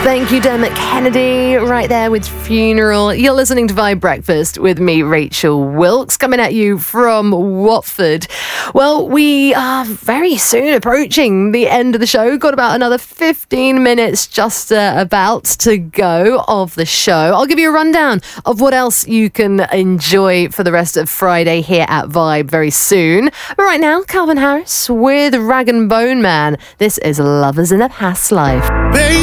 Thank you, Dermot Kennedy, right there with Funeral. You're listening to Vibe Breakfast with me, Rachel Wilkes, coming at you from Watford. Well, we are very soon approaching the end of the show. Got about another 15 minutes just about to go of the show. I'll give you a rundown of what else you can enjoy for the rest of Friday here at Vibe very soon. But right now, Calvin Harris with Rag and Bone Man. This is Lovers in a Past Life.